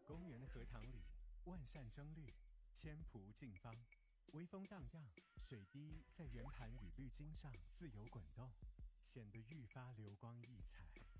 公园的荷塘里，万扇争绿，千蒲竞芳，微风荡漾，水滴在圆盘与绿茎上自由滚动，显得愈发流光溢彩。